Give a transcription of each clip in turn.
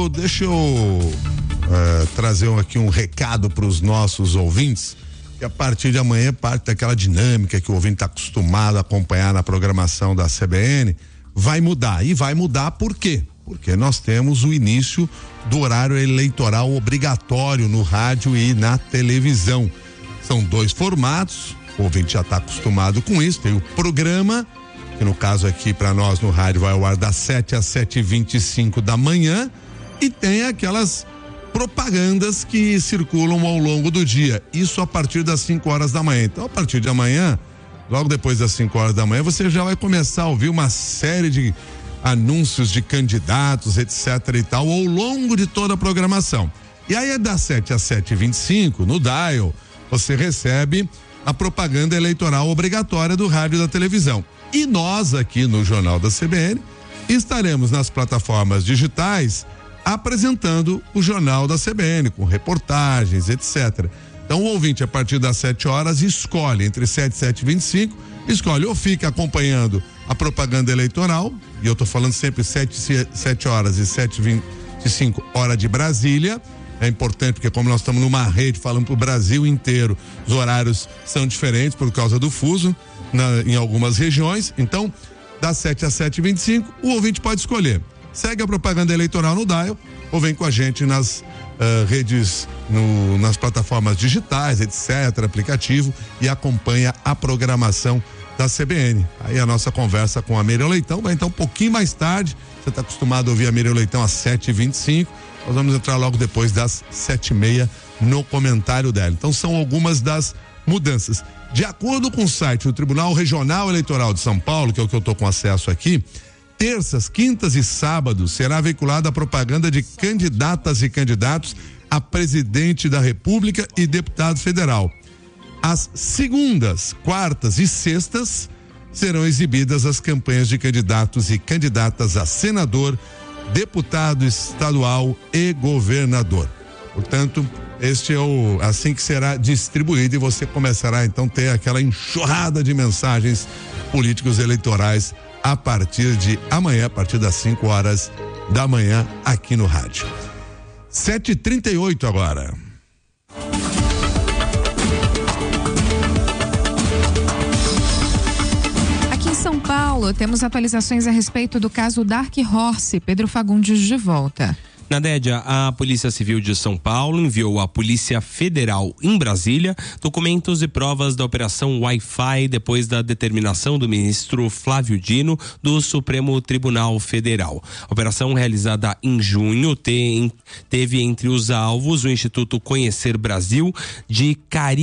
deixa eu trazer aqui um recado para os nossos ouvintes, que a partir de amanhã parte daquela dinâmica que o ouvinte está acostumado a acompanhar na programação da CBN, vai mudar. E vai mudar por quê? Porque nós temos o início do horário eleitoral obrigatório no rádio e na televisão. São 2 formatos, o ouvinte já está acostumado com isso. Tem o programa, que no caso aqui para nós no rádio vai ao ar das 7 às 7h25 da manhã, e tem aquelas propagandas que circulam ao longo do dia. Isso a partir das 5 horas da manhã. Então, a partir de amanhã, logo depois das 5 horas da manhã, você já vai começar a ouvir uma série de anúncios de candidatos, etc. e tal, ao longo de toda a programação. E aí, das 7 às 7h25, no Dial, você recebe a propaganda eleitoral obrigatória do rádio e da televisão. E nós, aqui no Jornal da CBN, estaremos nas plataformas digitais apresentando o Jornal da CBN, com reportagens, etc. Então, o ouvinte, a partir das 7 horas, escolhe entre 7 e 7h25, escolhe ou fica acompanhando a propaganda eleitoral, e eu estou falando sempre 7 horas e 7h25, hora de Brasília. É importante porque, como nós estamos numa rede falando para o Brasil inteiro, os horários são diferentes por causa do fuso em algumas regiões. Então, das 7 às 7h25, o ouvinte pode escolher. Segue a propaganda eleitoral no Dial ou vem com a gente nas redes, nas plataformas digitais, etc., aplicativo, e acompanha a programação da CBN. Aí a nossa conversa com a Miriam Leitão vai entrar um pouquinho mais tarde. Você está acostumado a ouvir a Miriam Leitão às 7h25. Nós vamos entrar logo depois das 7h30 no comentário dela. Então são algumas das mudanças. De acordo com o site do Tribunal Regional Eleitoral de São Paulo, que é o que eu estou com acesso aqui, terças, quintas e sábados será veiculada a propaganda de candidatas e candidatos a presidente da República e deputado federal. Às segundas, quartas e sextas serão exibidas as campanhas de candidatos e candidatas a senador, deputado estadual e governador. Portanto, este é assim que será distribuído, e você começará então a ter aquela enxurrada de mensagens políticos eleitorais a partir de amanhã, a partir das 5 horas da manhã aqui no rádio. 7h38 agora. São Paulo, temos atualizações a respeito do caso Dark Horse. Pedro Fagundes de volta. Nadédia, a Polícia Civil de São Paulo enviou à Polícia Federal em Brasília documentos e provas da Operação Wi-Fi depois da determinação do ministro Flávio Dino do Supremo Tribunal Federal. A operação, realizada em junho, teve entre os alvos o Instituto Conhecer Brasil de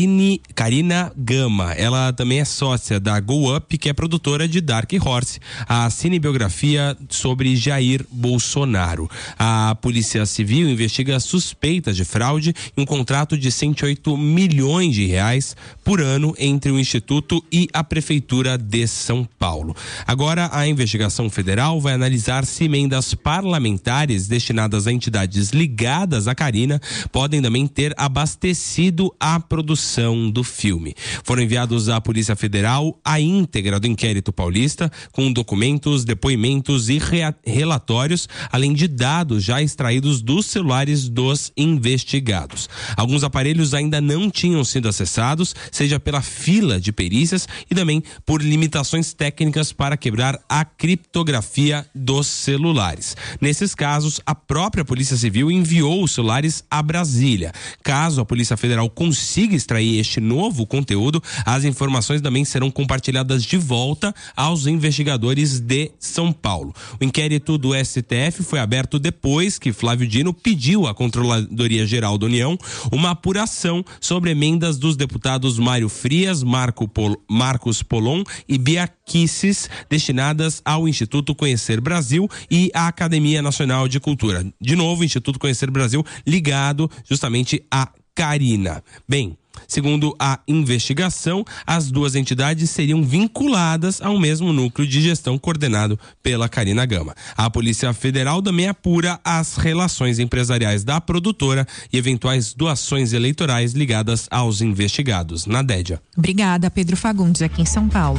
Karina Gama. Ela também é sócia da Go Up, que é produtora de Dark Horse, a cinebiografia sobre Jair Bolsonaro. A Polícia Civil investiga suspeitas de fraude em um contrato de 108 milhões de reais por ano entre o Instituto e a Prefeitura de São Paulo. Agora, a investigação federal vai analisar se emendas parlamentares destinadas a entidades ligadas à Karina podem também ter abastecido a produção do filme. Foram enviados à Polícia Federal a íntegra do inquérito paulista, com documentos, depoimentos e relatórios, além de dados já extraídos dos celulares dos investigados. Alguns aparelhos ainda não tinham sido acessados, seja pela fila de perícias e também por limitações técnicas para quebrar a criptografia dos celulares. Nesses casos, a própria Polícia Civil enviou os celulares a Brasília. Caso a Polícia Federal consiga extrair este novo conteúdo, as informações também serão compartilhadas de volta aos investigadores de São Paulo. O inquérito do STF foi aberto depois que Flávio Dino pediu à Controladoria Geral da União uma apuração sobre emendas dos deputados Mário Frias, Marcos Polon e Bia Kicis, destinadas ao Instituto Conhecer Brasil e à Academia Nacional de Cultura. De novo, o Instituto Conhecer Brasil ligado justamente à Karina. Bem, Segundo a investigação, as duas entidades seriam vinculadas ao mesmo núcleo de gestão coordenado pela Karina Gama. A Polícia Federal também apura as relações empresariais da produtora e eventuais doações eleitorais ligadas aos investigados. Nadédia. Obrigada, Pedro Fagundes, aqui em São Paulo.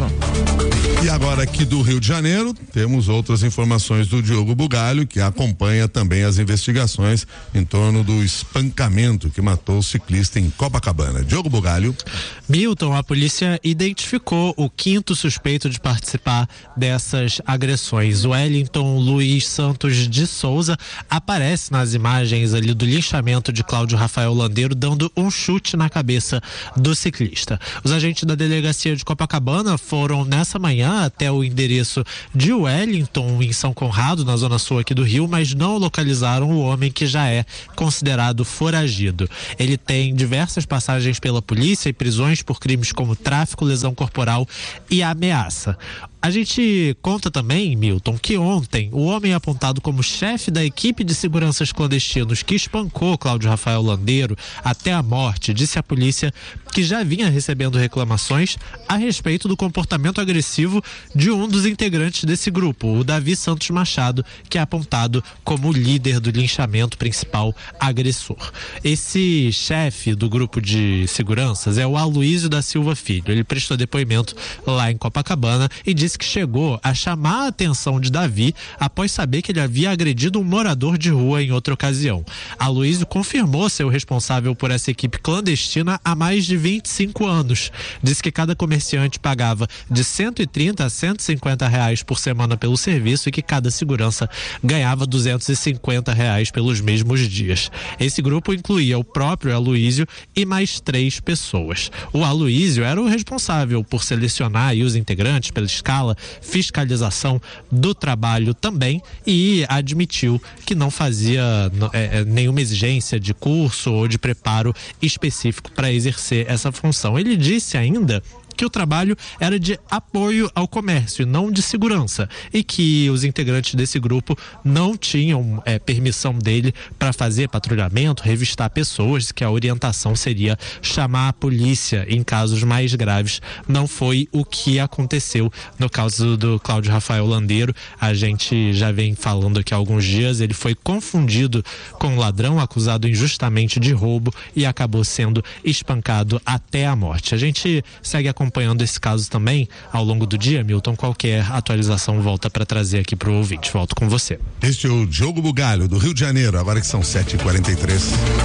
E agora aqui do Rio de Janeiro, temos outras informações do Diogo Bugalho, que acompanha também as investigações em torno do espancamento que matou o ciclista em Copacabana. Diogo Bugalho. Milton, a polícia identificou o 5º suspeito de participar dessas agressões. O Wellington Luiz Santos de Souza aparece nas imagens ali do linchamento de Cláudio Rafael Landeiro, dando um chute na cabeça do ciclista. Os agentes da delegacia de Copacabana foram nessa manhã até o endereço de Wellington, em São Conrado, na zona sul aqui do Rio, mas não localizaram o homem, que já é considerado foragido. Ele tem diversas passagens pela polícia e prisões por crimes como tráfico, lesão corporal e ameaça. A gente conta também, Milton, que ontem o homem apontado como chefe da equipe de seguranças clandestinos que espancou Cláudio Rafael Landeiro até a morte disse à polícia que já vinha recebendo reclamações a respeito do comportamento agressivo de um dos integrantes desse grupo, o Davi Santos Machado, que é apontado como o líder do linchamento principal agressor. Esse chefe do grupo de seguranças é o Aloísio da Silva Filho. Ele prestou depoimento lá em Copacabana e disse que chegou a chamar a atenção de Davi após saber que ele havia agredido um morador de rua em outra ocasião. Aloísio confirmou ser o responsável por essa equipe clandestina há mais de 25 anos. Disse que cada comerciante pagava de 130 a 150 reais por semana pelo serviço e que cada segurança ganhava 250 reais pelos mesmos dias. Esse grupo incluía o próprio Aloísio e mais 3 pessoas. O Aloísio era o responsável por selecionar aí os integrantes pela escala, fiscalização do trabalho também, e admitiu que não fazia nenhuma exigência de curso ou de preparo específico para exercer essa função. Ele disse ainda que o trabalho era de apoio ao comércio e não de segurança, e que os integrantes desse grupo não tinham permissão dele para fazer patrulhamento, revistar pessoas, que a orientação seria chamar a polícia em casos mais graves. Não foi o que aconteceu no caso do Cláudio Rafael Landeiro. A gente já vem falando aqui há alguns dias, ele foi confundido com um ladrão, acusado injustamente de roubo, e acabou sendo espancado até a morte. A gente segue acompanhando esse caso também ao longo do dia, Milton. Qualquer atualização volta para trazer aqui para o ouvinte. Volto com você. Este é o Diogo Bugalho, do Rio de Janeiro, agora que são 7h43.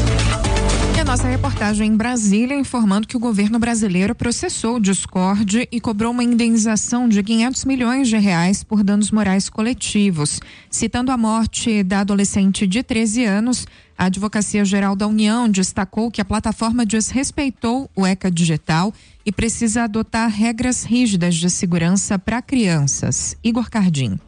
E a nossa reportagem em Brasília informando que o governo brasileiro processou o Discord e cobrou uma indenização de R$500 milhões por danos morais coletivos. Citando a morte da adolescente de 13 anos, a Advocacia Geral da União destacou que a plataforma desrespeitou o ECA digital e precisa adotar regras rígidas de segurança para crianças. Igor Cardim.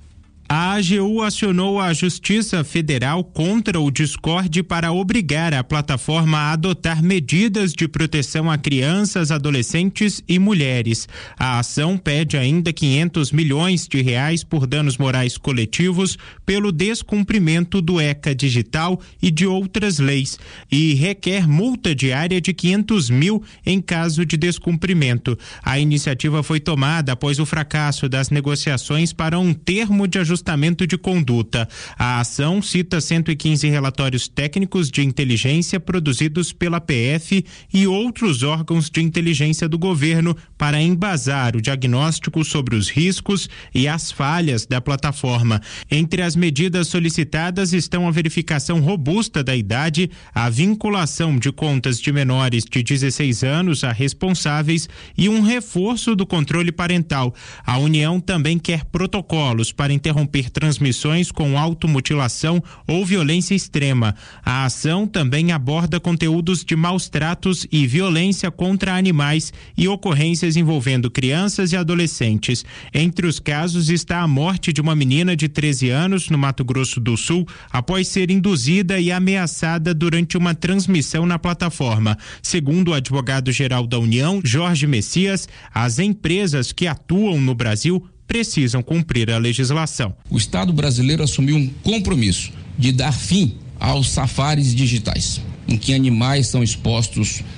A AGU acionou a Justiça Federal contra o Discord para obrigar a plataforma a adotar medidas de proteção a crianças, adolescentes e mulheres. A ação pede ainda R$500 milhões por danos morais coletivos pelo descumprimento do ECA digital e de outras leis, e requer multa diária de R$500 mil em caso de descumprimento. A iniciativa foi tomada após o fracasso das negociações para um termo de ajustamento de conduta. A ação cita 115 relatórios técnicos de inteligência produzidos pela PF e outros órgãos de inteligência do governo para embasar o diagnóstico sobre os riscos e as falhas da plataforma. Entre as medidas solicitadas estão a verificação robusta da idade, a vinculação de contas de menores de 16 anos a responsáveis e um reforço do controle parental. A União também quer protocolos para interromper transmissões com automutilação ou violência extrema. A ação também aborda conteúdos de maus tratos e violência contra animais e ocorrências envolvendo crianças e adolescentes. Entre os casos está a morte de uma menina de 13 anos no Mato Grosso do Sul após ser induzida e ameaçada durante uma transmissão na plataforma. Segundo o advogado-geral da União, Jorge Messias, as empresas que atuam no Brasil precisam cumprir a legislação. O Estado brasileiro assumiu um compromisso de dar fim aos safaris digitais, em que animais são expostos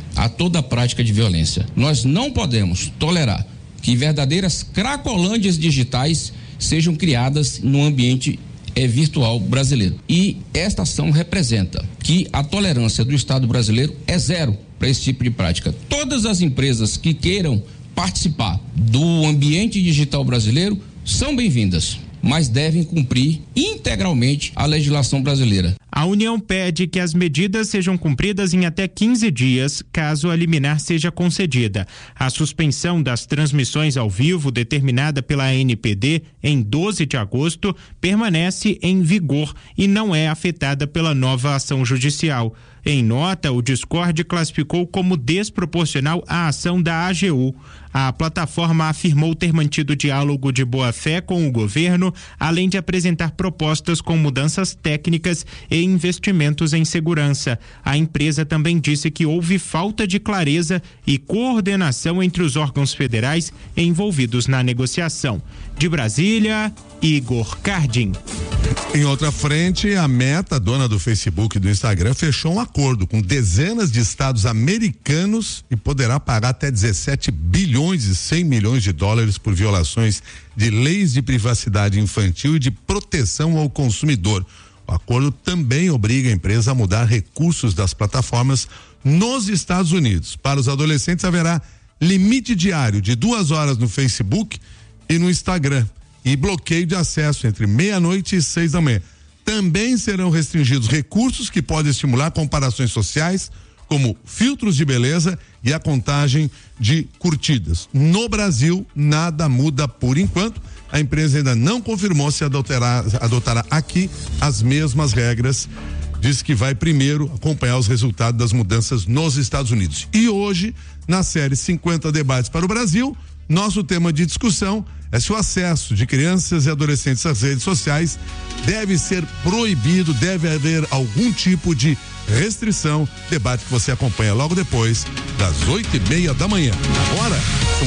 a toda prática de violência. Nós não podemos tolerar que verdadeiras cracolândias digitais sejam criadas no ambiente virtual brasileiro. E esta ação representa que a tolerância do Estado brasileiro é zero para esse tipo de prática. Todas as empresas que queiram participar do ambiente digital brasileiro são bem-vindas, mas devem cumprir integralmente a legislação brasileira. A União pede que as medidas sejam cumpridas em até 15 dias, caso a liminar seja concedida. A suspensão das transmissões ao vivo determinada pela ANPD em 12 de agosto permanece em vigor e não é afetada pela nova ação judicial. Em nota, o Discord classificou como desproporcional a ação da AGU. A plataforma afirmou ter mantido diálogo de boa-fé com o governo, além de apresentar propostas com mudanças técnicas e investimentos em segurança. A empresa também disse que houve falta de clareza e coordenação entre os órgãos federais envolvidos na negociação. De Brasília, Igor Cardim. Em outra frente, a Meta, dona do Facebook e do Instagram, fechou um acordo com dezenas de estados americanos e poderá pagar até 17 bilhões e 100 milhões de dólares por violações de leis de privacidade infantil e de proteção ao consumidor. O acordo também obriga a empresa a mudar recursos das plataformas nos Estados Unidos. Para os adolescentes haverá limite diário de 2 horas no Facebook e no Instagram e bloqueio de acesso entre meia-noite e 6 da manhã. Também serão restringidos recursos que podem estimular comparações sociais, como filtros de beleza e a contagem de curtidas. No Brasil, nada muda por enquanto. A empresa ainda não confirmou se adotará aqui as mesmas regras. Diz que vai primeiro acompanhar os resultados das mudanças nos Estados Unidos. E hoje, na série 50 Debates para o Brasil, nosso tema de discussão é se o acesso de crianças e adolescentes às redes sociais deve ser proibido, deve haver algum tipo de restrição. Debate que você acompanha logo depois das 8:30 da manhã. Agora são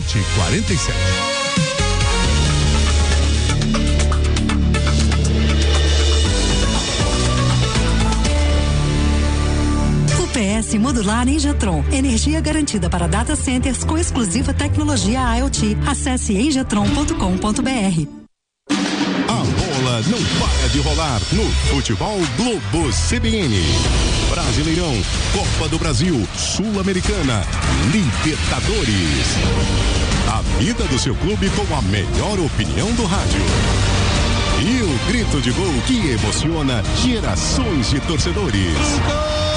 7h47. UPS Modular Engetron. Energia garantida para data centers com exclusiva tecnologia IoT. Acesse engetron.com.br. A bola não para de rolar no Futebol Globo CBN. Brasileirão, Copa do Brasil, Sul-Americana, Libertadores. A vida do seu clube com a melhor opinião do rádio. E o grito de gol que emociona gerações de torcedores.